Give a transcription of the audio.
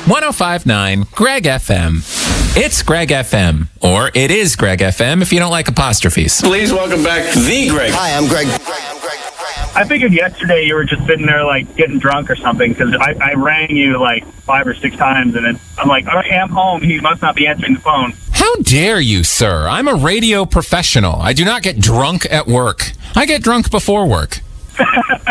1059 Greg FM. It's Greg FM, or it is Greg FM if you don't like apostrophes. Please welcome back the Greg. Hi, I'm Greg. I figured yesterday you were just sitting there, like, getting drunk or something, because I rang you, like, 5 or 6 times, and I'm like, all right, I'm home. He must not be answering the phone. How dare you, sir? I'm a radio professional. I do not get drunk at work. I get drunk before work.